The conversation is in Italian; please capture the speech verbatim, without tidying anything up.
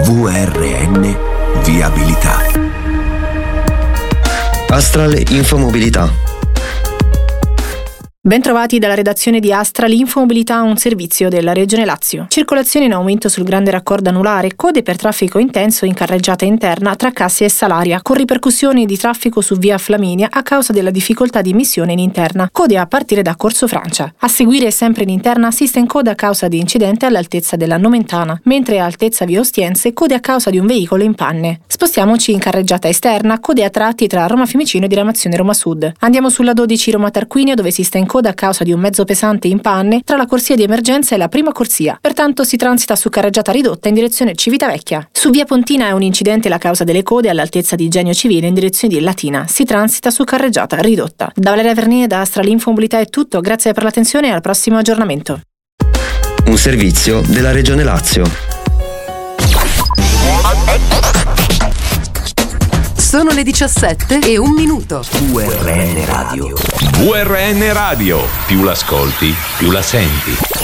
V R N Viabilità. Astral Infomobilità. Bentrovati dalla redazione di Astral Infomobilità, un servizio della Regione Lazio. Circolazione in aumento sul grande raccordo anulare, code per traffico intenso in carreggiata interna tra Cassia e Salaria, con ripercussioni di traffico su via Flaminia a causa della difficoltà di emissione in interna, code a partire da Corso Francia. A seguire, sempre in interna, assiste in coda a causa di incidente all'altezza della Nomentana, mentre a altezza via Ostiense code a causa di un veicolo in panne. Spostiamoci in carreggiata esterna, code a tratti tra Roma Fiumicino e diramazione Roma Sud. Andiamo sulla dodici Roma Tarquinio, dove si sta in coda a causa di un mezzo pesante in panne tra la corsia di emergenza e la prima corsia. Pertanto si transita su carreggiata ridotta in direzione Civitavecchia. Su via Pontina è un incidente la causa delle code all'altezza di Genio Civile in direzione di Latina. Si transita su carreggiata ridotta. Da Valeria Vernier da Astral Infomobilità è tutto. Grazie per l'attenzione e al prossimo aggiornamento. Un servizio della Regione Lazio. Sono le diciassette e un minuto. V R N Radio. V R N Radio. Più l'ascolti, più la senti.